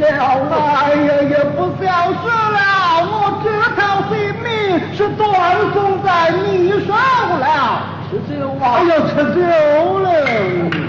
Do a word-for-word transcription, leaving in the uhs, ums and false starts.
了，哎呀，也不消失了，我这条性命是断送在你手了。 十九啊！ 哎呀，吃酒了。